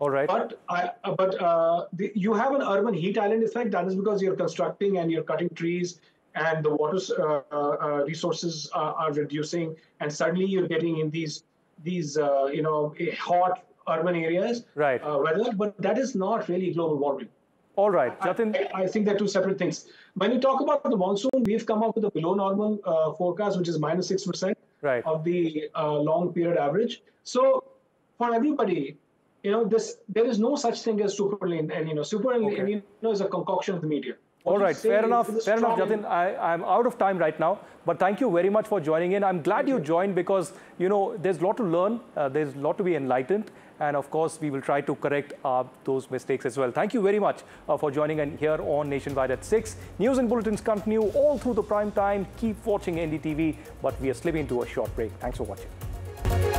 All right. You have an urban heat island effect. That is because you're constructing and you're cutting trees, and the water resources are reducing, and suddenly you're getting in these hot urban areas Right. weather. But that is not really global warming. All right, Jatin. I think they're two separate things. When you talk about the monsoon, we've come up with a below normal forecast, which is -6% Right. of the long period average. So for everybody, there is no such thing as super El Nino. Super El Nino is a concoction of the media. All right, fair enough, Jatin. I'm out of time right now, but thank you very much for joining in. I'm glad you joined because, there's a lot to learn, there's a lot to be enlightened, and of course, we will try to correct those mistakes as well. Thank you very much for joining in here on Nationwide at 6. News and bulletins continue all through the prime time. Keep watching NDTV, but we are slipping into a short break. Thanks for watching.